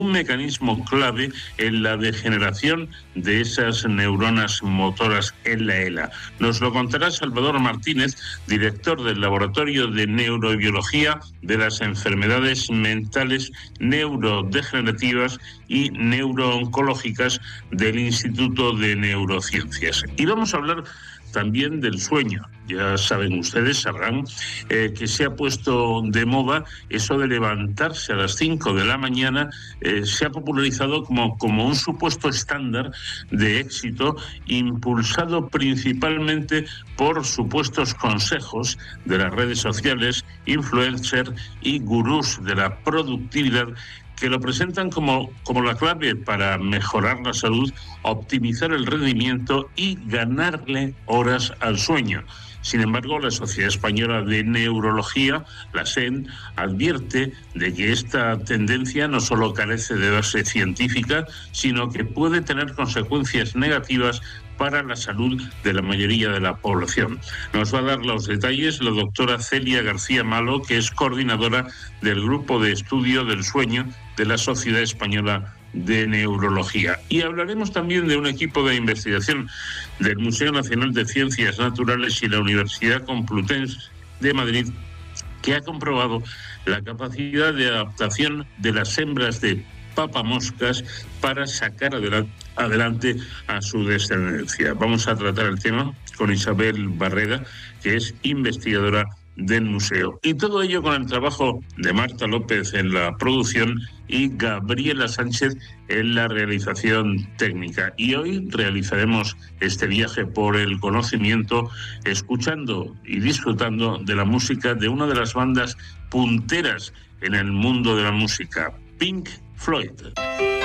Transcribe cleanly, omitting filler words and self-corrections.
un mecanismo clave en la degeneración de esas neuronas motoras en la ELA. Nos lo contará Salvador Martínez, director del Laboratorio de Neurobiología de las Enfermedades Mentales Neurodegenerativas y Neurooncológicas del Instituto de Neurociencias. Y vamos a hablar también del sueño. Ya saben ustedes, sabrán que se ha puesto de moda eso de levantarse a las 5 de la mañana, se ha popularizado como un supuesto estándar de éxito, impulsado principalmente por supuestos consejos de las redes sociales, influencers y gurús de la productividad, que lo presentan como la clave para mejorar la salud, optimizar el rendimiento y ganarle horas al sueño. Sin embargo, la Sociedad Española de Neurología, la SEN, advierte de que esta tendencia no solo carece de base científica, sino que puede tener consecuencias negativas para la salud de la mayoría de la población. Nos va a dar los detalles la doctora Celia García Malo, que es coordinadora del Grupo de Estudio del Sueño de la Sociedad Española de Neurología. Y hablaremos también de un equipo de investigación del Museo Nacional de Ciencias Naturales y la Universidad Complutense de Madrid, que ha comprobado la capacidad de adaptación de las hembras de papamoscas para sacar adelante a su descendencia. Vamos a tratar el tema con Isabel Barreda, que es investigadora del museo. Y todo ello con el trabajo de Marta López en la producción y Gabriela Sánchez en la realización técnica. Y hoy realizaremos este viaje por el conocimiento, escuchando y disfrutando de la música de una de las bandas punteras en el mundo de la música, Pink Floyd.